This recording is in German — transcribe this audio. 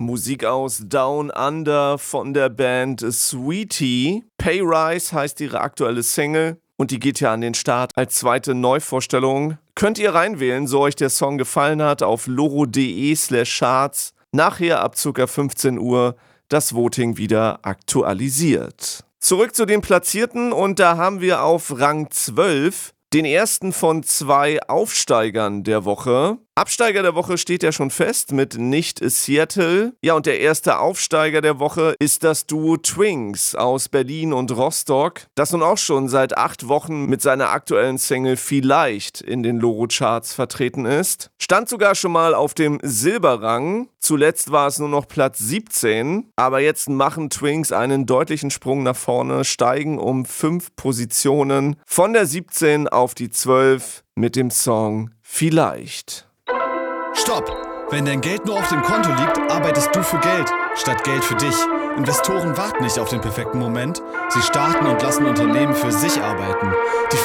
Musik aus Down Under von der Band Sweetie. Pay Rise heißt ihre aktuelle Single und die geht ja an den Start als zweite Neuvorstellung. Könnt ihr reinwählen, so euch der Song gefallen hat, auf loro.de/charts. Nachher ab ca. 15 Uhr das Voting wieder aktualisiert. Zurück zu den Platzierten und da haben wir auf Rang 12 den ersten von 2 Aufsteigern der Woche. Absteiger der Woche steht ja schon fest mit Nicht Seattle. Ja, und der erste Aufsteiger der Woche ist das Duo Twinks aus Berlin und Rostock, das nun auch schon seit 8 Wochen mit seiner aktuellen Single Vielleicht in den Loro-Charts vertreten ist. Stand sogar schon mal auf dem Silberrang. Zuletzt war es nur noch Platz 17. Aber jetzt machen Twinks einen deutlichen Sprung nach vorne, steigen um 5 Positionen von der 17 auf die 12 mit dem Song Vielleicht. Stopp! Wenn dein Geld nur auf dem Konto liegt, arbeitest du für Geld, statt Geld für dich. Investoren warten nicht auf den perfekten Moment. Sie starten und lassen Unternehmen für sich arbeiten. Die